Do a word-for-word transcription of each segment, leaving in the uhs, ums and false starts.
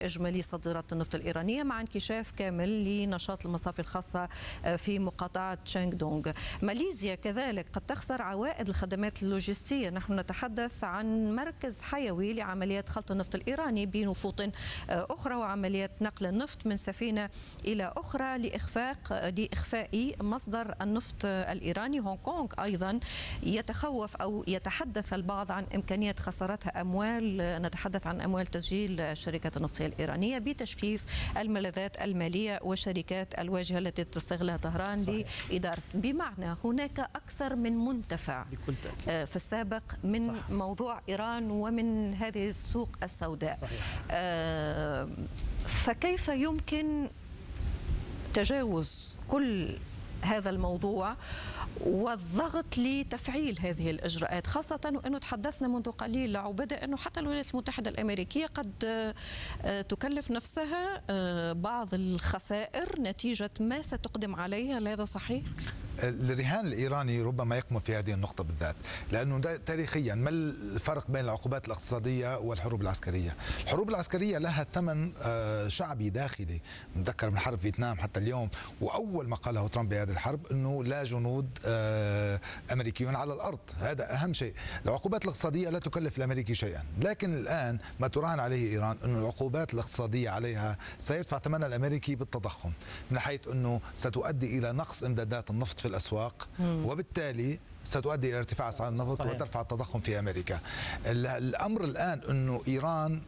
إجمالي صادرات النفط الإيرانية مع انكشاف كامل لنشاط المصافي الخاصة في مقاطعة شانغ دونغ. ماليزيا كذلك قد تخسر عوائد الخدمات اللوجستية. نحن نتحدث عن مركز حيوي لعمليات خلط النفط الإيراني بنفوط أخرى وعمليات نقل النفط من سفينة إلى أخرى لإخفاق لإخفاء مصدر النفط الإيراني. هونغ كونغ أيضا يتخوف أو يتحدث البعض عن إمكانية خسارتها أموال، نتحدث عن أموال تسجيل الشركات النفطية الإيرانية بتجفيف الملاذات المالية والشركات الواجهة التي تستغلها طهران لإدارة. بمعنى هناك أكثر من منتفع في السابق من صح. موضوع إيران ومن هذه السوق السوداء. صحيح. آه فكيف يمكن تجاوز كل هذا الموضوع والضغط لتفعيل هذه الإجراءات، خاصة وأنه تحدثنا منذ قليل لعبادة أنه حتى الولايات المتحدة الأمريكية قد تكلف نفسها بعض الخسائر نتيجة ما ستقدم عليها. هل هذا صحيح؟ الرهان الإيراني ربما يكمن في هذه النقطة بالذات، لأنه تاريخيا ما الفرق بين العقوبات الاقتصادية والحروب العسكرية؟ الحروب العسكرية لها ثمن شعبي داخلي، نتذكر من حرب فيتنام حتى اليوم، وأول ما قاله ترامب بهذه الحرب أنه لا جنود أمريكيون على الأرض، هذا أهم شيء. العقوبات الاقتصادية لا تكلف الأمريكي شيئا، لكن الآن ما تراهن عليه إيران أنه العقوبات الاقتصادية عليها سيدفع ثمنها الأمريكي بالتضخم، من حيث أنه ستؤدي إلى نقص إمدادات النفط في الأسواق، وبالتالي ستؤدي إلى ارتفاع أسعار النفط صحيح. وترفع التضخم في أمريكا. الأمر الآن أنه إيران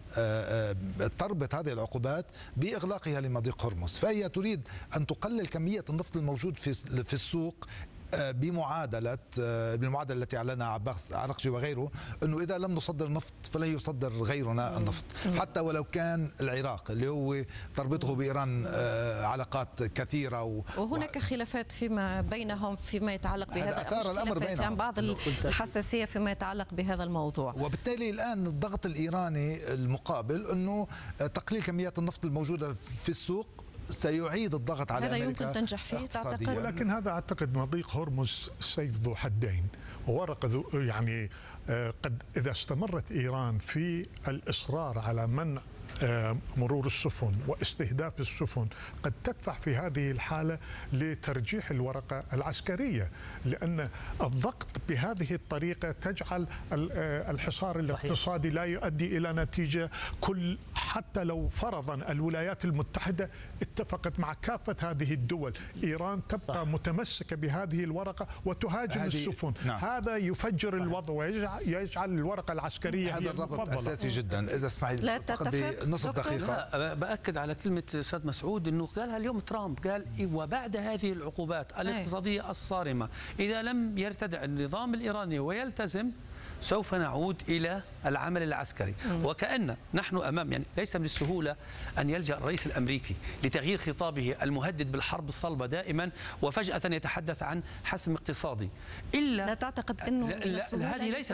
تربط هذه العقوبات بإغلاقها لمضيق هرمز، فهي تريد أن تقلل كمية النفط الموجود في في السوق بمعادلة بالمعادلة التي أعلنها عباس عرقجي وغيره، أنه إذا لم نصدر نفط فلن يصدر غيرنا النفط، حتى ولو كان العراق اللي هو تربطه بإيران علاقات كثيرة و... وهناك خلافات فيما بينهم فيما يتعلق بهذا أثار الأمر بينهم يعني بعض الحساسية فيما يتعلق بهذا الموضوع. وبالتالي الآن الضغط الإيراني المقابل أنه تقليل كميات النفط الموجودة في السوق سيعيد الضغط على هذا أمريكا. يمكن تنجح فيه تعتقد؟ ولكن هذا أعتقد مضيق هرمز سيف ذو حدين وورقة ذو يعني قد إذا استمرت إيران في الإصرار على منع مرور السفن واستهداف السفن قد تدفع في هذه الحالة لترجيح الورقة العسكرية، لأن الضغط بهذه الطريقة تجعل الحصار الاقتصادي لا يؤدي إلى نتيجة. كل حتى لو فرضا الولايات المتحدة اتفقت مع كافة هذه الدول، إيران تبقى صح. متمسكة بهذه الورقة وتهاجم السفن. نعم. هذا يفجر صح. الوضع ويجعل الورقة العسكرية هذا الربط أساسي جدا. إذا اسمحي لا تتفق نصف دقيقة. لا بأكد على كلمة أستاذ مسعود أنه قالها اليوم ترامب، قال وبعد هذه العقوبات الاقتصادية الصارمة إذا لم يرتدع النظام الإيراني ويلتزم سوف نعود إلى العمل العسكري. وكأن نحن أمام يعني ليس من السهولة أن يلجأ الرئيس الأمريكي لتغيير خطابه المهدد بالحرب الصلبة دائما وفجأة يتحدث عن حسم اقتصادي. إلا لا تعتقد أنه هذه ليست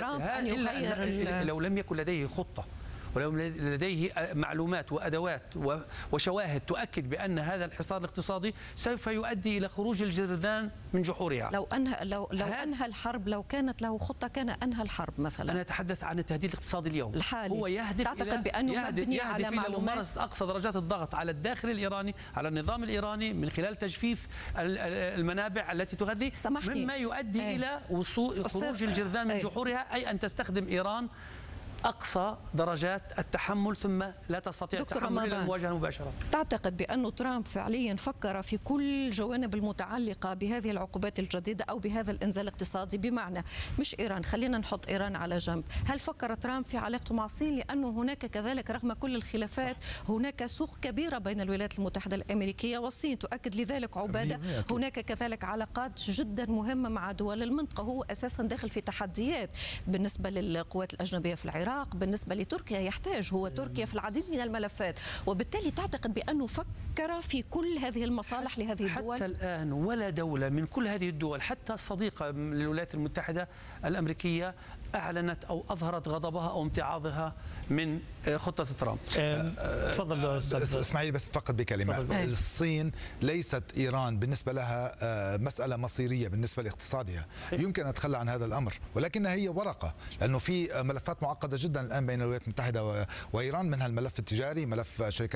إلا لو لم يكن لديه خطة ولو لديه معلومات وأدوات وشواهد تؤكد بأن هذا الحصار الاقتصادي سوف يؤدي إلى خروج الجرذان من جحورها. لو أنهى لو لو أنهى الحرب، لو كانت له خطة كان أنهى الحرب مثلا. أنا أتحدث عن التهديد الاقتصادي اليوم الحالي. هو يهدف تعتقد بأنه يهدف مبني يهدف على إلى معلومات ممارسة أقصى درجات الضغط على الداخل الإيراني، على النظام الإيراني من خلال تجفيف المنابع التي تغذي، مما يؤدي ايه. إلى وصول خروج الجرذان من ايه. جحورها، أي أن تستخدم إيران أقصى درجات التحمل ثم لا تستطيع التحمل إلى المواجهة مباشرة. تعتقد بأن ترامب فعليا فكر في كل الجوانب المتعلقة بهذه العقوبات الجديدة أو بهذا الإنزال الاقتصادي؟ بمعنى مش إيران، خلينا نحط إيران على جنب، هل فكر ترامب في علاقته مع الصين؟ لأنه هناك كذلك رغم كل الخلافات هناك سوق كبيرة بين الولايات المتحدة الأمريكية والصين تؤكد لذلك عبادة. هناك كذلك علاقات جدا مهمة مع دول المنطقة، هو أساسا داخل في تحديات بالنسبة للقوات الأجنبية في العراق، بالنسبة لتركيا يحتاج هو تركيا في العديد من الملفات، وبالتالي تعتقد بأنه فكر في كل هذه المصالح لهذه الدول؟ حتى الآن ولا دولة من كل هذه الدول حتى الصديقة للولايات المتحدة الأمريكية أعلنت أو أظهرت غضبها أو امتعاضها من خطة ترامب. تفضل أستاذ. اسمعي بس فقط بكلمة. الصين ليست إيران بالنسبة لها مسألة مصيرية بالنسبة لاقتصادها، يمكن أن تتخلى عن هذا الأمر، ولكنها هي ورقة، لأنه في ملفات معقدة جدا الآن بين الولايات المتحدة وإيران، منها الملف التجاري، ملف شركات